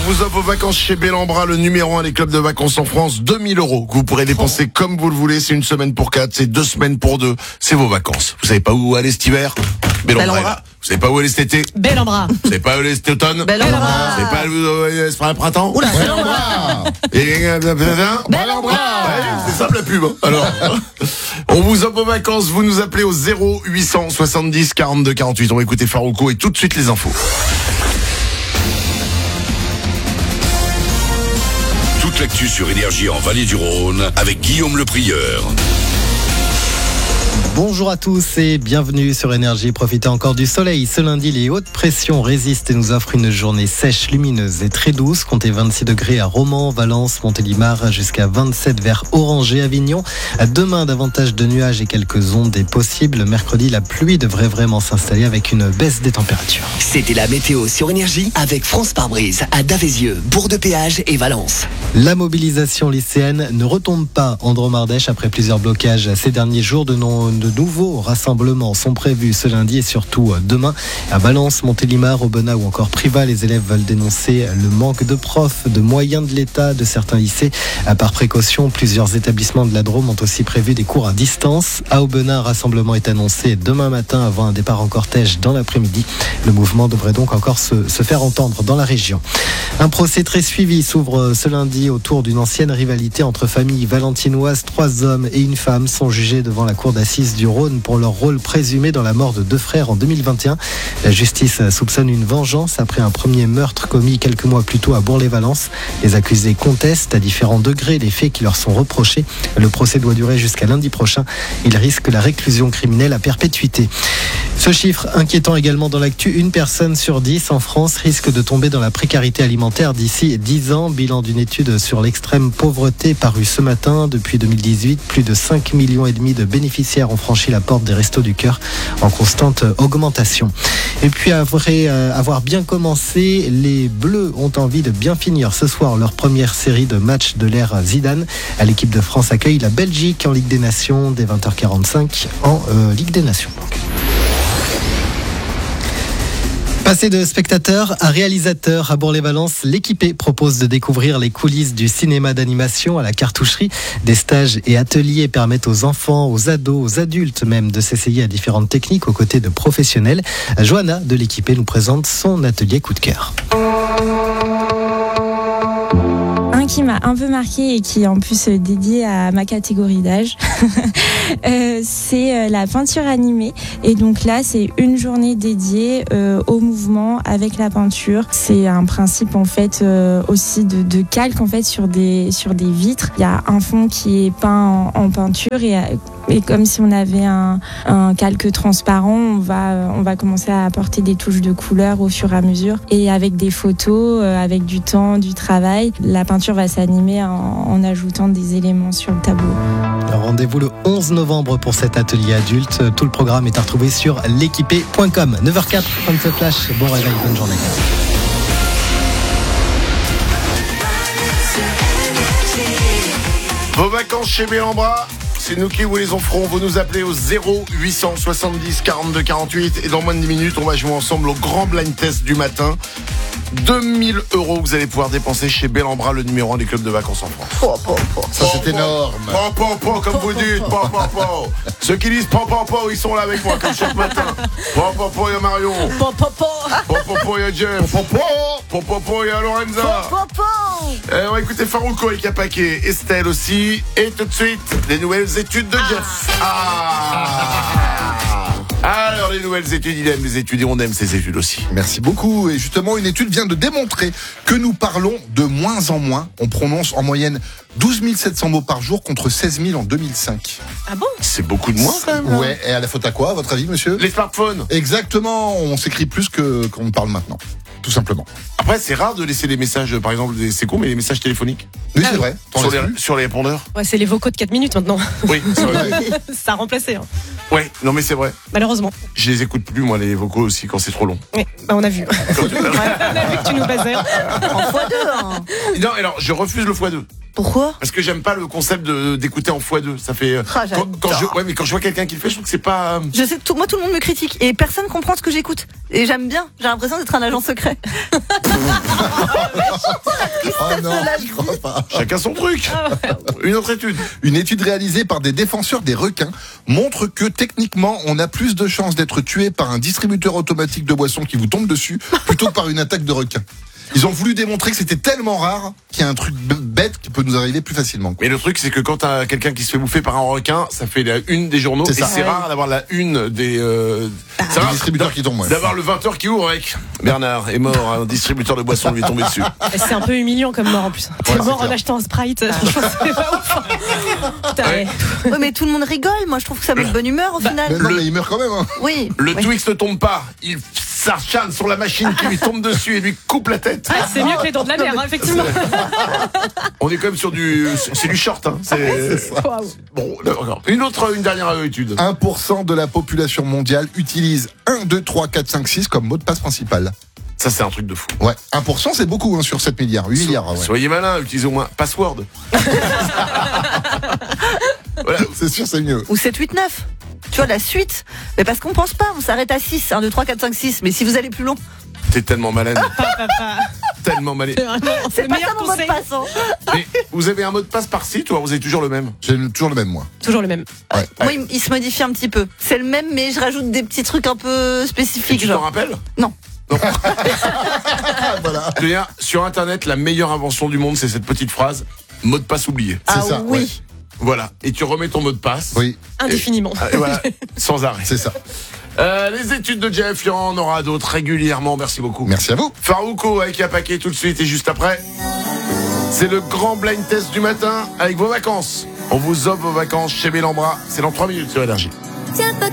vous offre vos vacances chez Bellambra, le numéro 1 des clubs de vacances en France. 2000 € que vous pourrez dépenser comme vous le voulez. C'est une semaine pour 4, c'est 2 semaines pour 2. C'est vos vacances. Vous savez pas où aller cet hiver? Bellambra est là. Vous savez pas où aller cet été? Bellambra. Vous savez pas où aller cet automne? Bellambra. Vous savez pas où aller ce printemps? Oula, Bellambra. Bellambra. Ouais, c'est simple la pub. Alors, on vous offre vos vacances. Vous nous appelez au 0800 70 42 48. On va écouter Farouko et tout de suite les infos. Toute l'actu sur Énergie en Vallée du Rhône avec Guillaume Le Prieur. Bonjour à tous et bienvenue sur Énergie. Profitez encore du soleil. Ce lundi, les hautes pressions résistent et nous offrent une journée sèche, lumineuse et très douce. Comptez 26 degrés à Romans, Valence, Montélimar, jusqu'à 27 vers Orangé, Avignon. Demain, davantage de nuages et quelques ondes est possible. Mercredi, la pluie devrait vraiment s'installer avec une baisse des températures. C'était la météo sur Énergie avec France Pare-Brise à Davézieux, Bourg-de-Péage et Valence. La mobilisation lycéenne ne retombe pas en Drôme-Ardèche après plusieurs blocages ces derniers jours. De nouveaux rassemblements sont prévus ce lundi et surtout demain. À Valence, Montélimar, Aubenas ou encore Privas, les élèves veulent dénoncer le manque de profs, de moyens de l'État, de certains lycées. Par précaution, plusieurs établissements de la Drôme ont aussi prévu des cours à distance. À Aubenas, un rassemblement est annoncé demain matin avant un départ en cortège dans l'après-midi. Le mouvement devrait donc encore se faire entendre dans la région. Un procès très suivi s'ouvre ce lundi autour d'une ancienne rivalité entre familles valentinoises. 3 hommes et une femme sont jugés devant la cour d'assises du Rhône pour leur rôle présumé dans la mort de 2 frères en 2021. La justice soupçonne une vengeance après un premier meurtre commis quelques mois plus tôt à Bourg-les-Valences. Les accusés contestent à différents degrés les faits qui leur sont reprochés. Le procès doit durer jusqu'à lundi prochain. Ils risquent la réclusion criminelle à perpétuité. Ce chiffre inquiétant également dans l'actu, 1 personne sur 10 en France risque de tomber dans la précarité alimentaire d'ici 10 ans. Bilan d'une étude sur l'extrême pauvreté parue ce matin. Depuis 2018, plus de 5,5 millions de bénéficiaires ont franchi la porte des Restos du Cœur en constante augmentation. Et puis après avoir bien commencé, les Bleus ont envie de bien finir ce soir leur première série de matchs de l'ère Zidane. L'équipe de France accueille la Belgique en Ligue des Nations dès 20h45 en Ligue des Nations. Passé de spectateur à réalisateur à Bourg-les-Valences, l'équipé propose de découvrir les coulisses du cinéma d'animation à la cartoucherie. Des stages et ateliers permettent aux enfants, aux ados, aux adultes même de s'essayer à différentes techniques aux côtés de professionnels. Johanna de l'équipé nous présente son atelier coup de cœur. Un qui m'a un peu marqué et qui est en plus dédié à ma catégorie d'âge, c'est la peinture animée. Et donc là, c'est une journée dédiée au mouvement avec la peinture. C'est un principe en fait aussi de calque en fait sur des vitres. Il y a un fond qui est peint en peinture et comme si on avait un calque transparent, on va commencer à apporter des touches de couleur au fur et à mesure. Et avec des photos, avec du temps, du travail, la peinture va s'animer en ajoutant des éléments sur le tableau. Rendez-vous le 11 novembre pour cet atelier adulte. Tout le programme est à retrouver sur l'équipé.com. 9h04, fin de ce flash. Bon réveil, bonne journée. Vos vacances chez Bellambra, c'est nous qui vous les offrons. Vous nous appelez au 0800 70 42 48 et dans moins de 10 minutes, on va jouer ensemble au grand blind test du matin. 2000 € que vous allez pouvoir dépenser chez Bellambra, le numéro 1 des clubs de vacances en France. Ça c'est énorme. Comme vous dites. Ceux qui disent ils sont là avec moi comme chaque matin. Il y a Marion. Il y a Jeff. Il y a Lorenza. On va écouter Farouko et Capaquet, Estelle aussi. Et tout de suite, les nouvelles études de Jeff. Alors les nouvelles études, il aime les études et on aime ces études aussi. Merci beaucoup. Et justement, une étude vient de démontrer que nous parlons de moins en moins. On prononce en moyenne 12 700 mots par jour contre 16 000 en 2005. Ah bon? C'est beaucoup de moins quand même. Ouais, et à la faute à quoi, à votre avis, monsieur? Les smartphones. Exactement, on s'écrit plus qu'on parle maintenant. Tout simplement. Après, c'est rare de laisser des messages, par exemple, c'est con, mais les messages téléphoniques. Oui, c'est vrai. Sur les répondeurs. Ouais, c'est les vocaux de 4 minutes maintenant. Oui, c'est vrai. Ça a remplacé. Ouais, non mais c'est vrai. Malheureusement. Je les écoute plus, moi, les vocaux aussi, quand c'est trop long. Oui, on a vu. On a vu que tu nous basais. En x2. Non, alors, je refuse le x2. Pourquoi ? Parce que j'aime pas le concept d'écouter en x2. Ça fait. Quand je vois quelqu'un qui le fait, je trouve que c'est pas. Je sais, moi tout le monde me critique et personne comprend ce que j'écoute. Et j'aime bien. J'ai l'impression d'être un agent secret. Oh non, je crois pas. Chacun son truc. Une autre étude. Une étude réalisée par des défenseurs des requins montre que techniquement, on a plus de chances d'être tué par un distributeur automatique de boissons qui vous tombe dessus plutôt que par une attaque de requin. Ils ont voulu démontrer que c'était tellement rare qu'il y a un truc bête qui peut nous arriver plus facilement. Mais le truc, c'est que quand t'as quelqu'un qui se fait bouffer par un requin, ça fait la une des journaux. C'est ça. C'est rare d'avoir la une des distributeurs qui tombent. Ouais. D'avoir le 20h qui ouvre avec Bernard est mort, un distributeur de boissons lui est tombé dessus. C'est un peu humiliant comme mort en plus. T'es mort en achetant un Sprite. Franchement, c'est pas ouf. Putain, ouais, mais tout le monde rigole. Moi, je trouve que ça met de bonne humeur au final. Mais il meurt quand même. Hein. Oui. Le Twix ne tombe pas. Il s'acharne sur la machine qui lui tombe dessus et lui coupe la tête. Ah, c'est mieux que les dents de la mer, hein, effectivement. On est quand même sur c'est du short. Hein. Wow. Bon, d'accord. Une dernière étude. 1% de la population mondiale utilise 1, 2, 3, 4, 5, 6 comme mot de passe principal. Ça, c'est un truc de fou. Ouais, 1% c'est beaucoup hein, sur 7 milliards, 8 milliards. Ouais. Soyez malin, utilisez au moins password. Voilà. C'est sûr, c'est mieux. Ou 7, 8, 9. Tu vois, la suite. Mais parce qu'on pense pas, on s'arrête à 6. 1, 2, 3, 4, 5, 6. Mais si vous allez plus long. T'es tellement malade. Tellement malade. C'est pas ça mon mot de passe. Hein. Mais vous avez un mot de passe par site ou vous avez toujours le même ? J'ai toujours le même, moi. Toujours le même. Ouais. Moi, il se modifie un petit peu. C'est le même, mais je rajoute des petits trucs un peu spécifiques. Tu t'en rappelles ? Non. Voilà. Je veux dire, sur Internet, la meilleure invention du monde, c'est cette petite phrase mot de passe oublié. Ah C'est ça, oui. ouais. Voilà. Et tu remets ton mot de passe. Oui. Indéfiniment. Et voilà, sans arrêt. C'est ça. Les études de Jeff, il y en aura d'autres régulièrement. Merci beaucoup. Merci à vous. Farouko avec Yapaké tout de suite et juste après. C'est le grand blind test du matin avec vos vacances. On vous offre vos vacances chez Bellambra. C'est dans 3 minutes sur Énergie. Tiens pas